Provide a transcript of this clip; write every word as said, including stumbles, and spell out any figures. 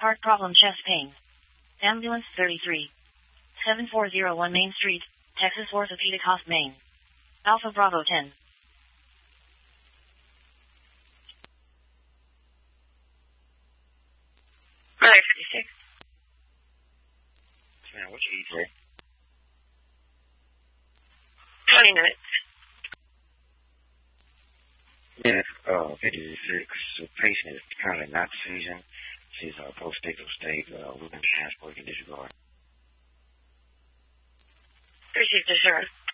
heart problem, chest pain. Ambulance thirty-three. seven four zero one Main Street, Texas Orthopedic Host, Maine. Alpha Bravo ten. Mother fifty-six. Man, what you eat today? twenty minutes. Yeah, uh, fifty-six. The patient is currently not seizing. She's uh, post-state state, uh, within transport can disregard. Received, sir.